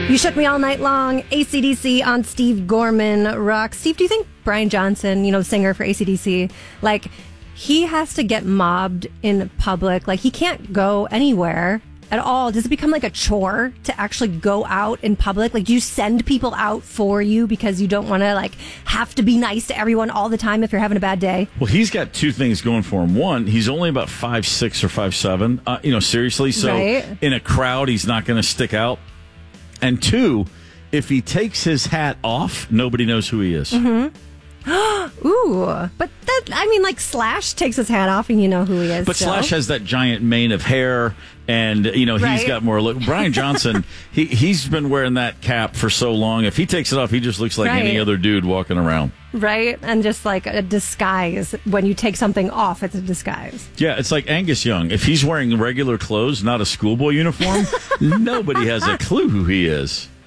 You Shook Me All Night Long, AC/DC on Steve Gorman Rock. Steve, do you think Brian Johnson, the singer for AC/DC, he has to get mobbed in public? He can't go anywhere at all. Does it become a chore to actually go out in public? Do you send people out for you because you don't want to have to be nice to everyone all the time if you're having a bad day? Well, he's got two things going for him. One, he's only about 5'6" or 5'7", seriously. So right. In a crowd, he's not going to stick out. And two, if he takes his hat off, nobody knows who he is. Mm-hmm. Ooh, but Slash takes his hat off and you know who he is. But still. Slash has that giant mane of hair, and he's got more look. Brian Johnson, he's been wearing that cap for so long. If he takes it off, he just looks like any other dude walking around. Right, and just a disguise. When you take something off, it's a disguise. Yeah, it's like Angus Young. If he's wearing regular clothes, not a schoolboy uniform, nobody has a clue who he is.